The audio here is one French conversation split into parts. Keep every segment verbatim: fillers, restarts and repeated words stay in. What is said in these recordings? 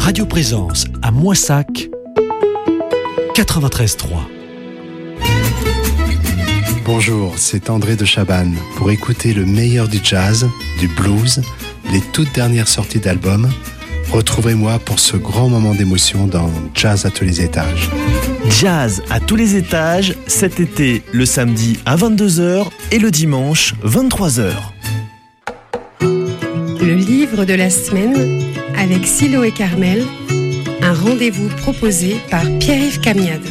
Radio Présence à Moissac, quatre-vingt-treize trois. Bonjour, c'est André de Chabannes. Pour écouter le meilleur du jazz, du blues, les toutes dernières sorties d'albums, retrouvez-moi pour ce grand moment d'émotion dans Jazz à tous les étages. Jazz à tous les étages, cet été, le samedi à vingt-deux heures et le dimanche vingt-trois heures. Le livre de la semaine avec Silo et Carmel, un rendez-vous proposé par Pierre-Yves Camiade.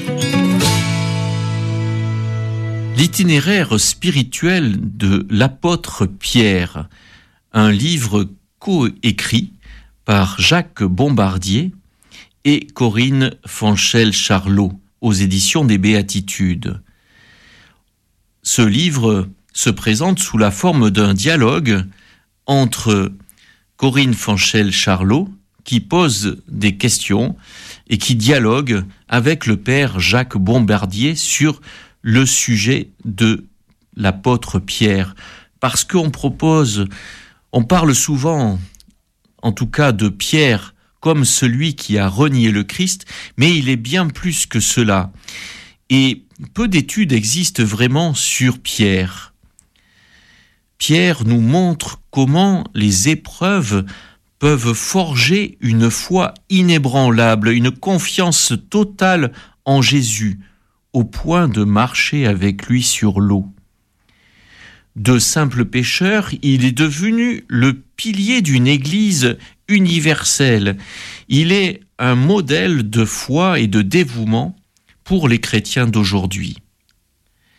L'itinéraire spirituel de l'apôtre Pierre, un livre co-écrit par Jacques Bombardier et Corinne Fanchel-Charlot aux éditions des Béatitudes. Ce livre se présente sous la forme d'un dialogue entre Corinne Fanchel-Charlot, qui pose des questions et qui dialogue avec le père Jacques Bombardier sur le sujet de l'apôtre Pierre. Parce qu'on propose, on parle souvent, en tout cas de Pierre, comme celui qui a renié le Christ, mais il est bien plus que cela. Et peu d'études existent vraiment sur Pierre. Pierre nous montre comment les épreuves peuvent forger une foi inébranlable, une confiance totale en Jésus, au point de marcher avec lui sur l'eau. De simple pécheur, il est devenu le pilier d'une église universelle. Il est un modèle de foi et de dévouement pour les chrétiens d'aujourd'hui.